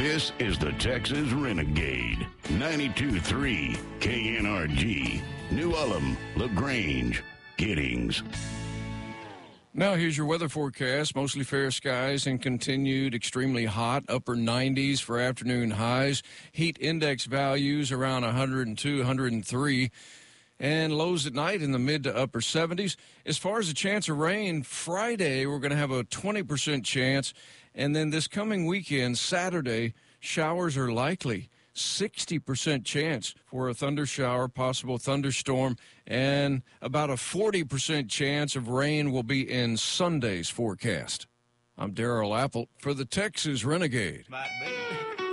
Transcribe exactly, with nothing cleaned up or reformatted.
This is the Texas Renegade. ninety-two point three K N R G. New Ulm, LaGrange, Giddings. Now here's your weather forecast. Mostly fair skies and continued extremely hot, upper nineties for afternoon highs. Heat index values around one hundred two, one hundred three. And lows at night in the mid to upper seventies. As far as the chance of rain, Friday we're going to have a twenty percent chance. And then this coming weekend, Saturday, showers are likely. sixty percent chance for a thunder shower, possible thunderstorm, and about a forty percent chance of rain will be in Sunday's forecast. I'm Darrell Apple for the Texas Renegade. Might be.